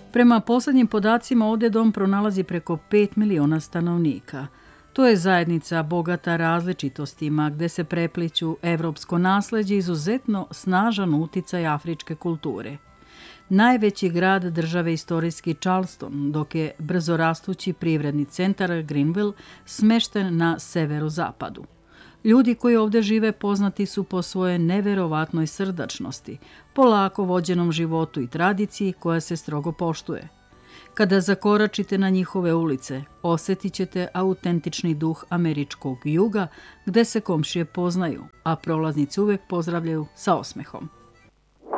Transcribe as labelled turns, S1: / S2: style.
S1: Prema posljednjim podacima ovdje dom pronalazi preko 5 miliona stanovnika. To je zajednica bogata različitostima gdje se prepliću evropsko nasleđe i izuzetno snažan uticaj afričke kulture. Najveći grad države istorijski Charleston, dok je brzo rastući privredni centar Greenville smešten na severozapadu. Ljudi koji ovdje žive poznati su po svojoj neverovatnoj srdačnosti, polako vođenom životu i tradiciji koja se strogo poštuje. Kada zakoračite na njihove ulice, osjetit ćete autentični duh američkog juga gdje se komšije poznaju, a prolaznici uvijek pozdravljaju sa osmehom.